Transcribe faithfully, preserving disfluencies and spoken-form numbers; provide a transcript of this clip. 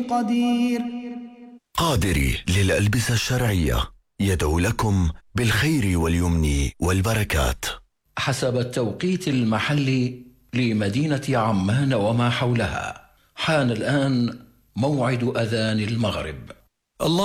قدير. قادري للألبسة الشرعية يدعو لكم بالخير واليمن والبركات. حسب التوقيت المحلي لمدينة عمان وما حولها، حان الآن موعد أذان المغرب. الله